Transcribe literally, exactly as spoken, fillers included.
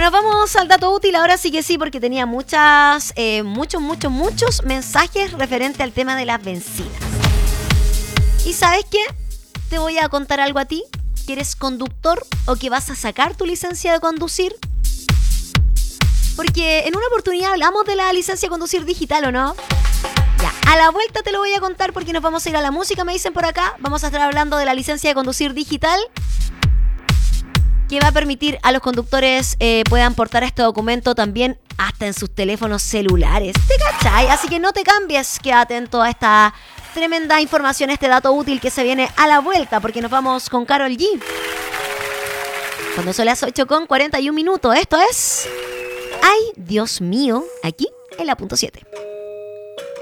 nos vamos al dato útil. Ahora sí que sí, porque tenía muchas, eh, muchos, muchos, muchos mensajes referente al tema de las bencinas. ¿Y sabes qué? Te voy a contar algo a ti, que eres conductor o que vas a sacar tu licencia de conducir. Porque en una oportunidad hablamos de la licencia de conducir digital, ¿o no? Ya, a la vuelta te lo voy a contar porque nos vamos a ir a la música, me dicen por acá. Vamos a estar hablando de la licencia de conducir digital, que va a permitir a los conductores eh, puedan portar este documento también hasta en sus teléfonos celulares. ¿Te cachai? Así que no te cambies, queda atento a esta tremenda información, este dato útil que se viene a la vuelta, porque nos vamos con Karol G. Cuando son las ocho con cuarenta y un minutos, esto es... ¡Ay, Dios mío! Aquí en la punto siete.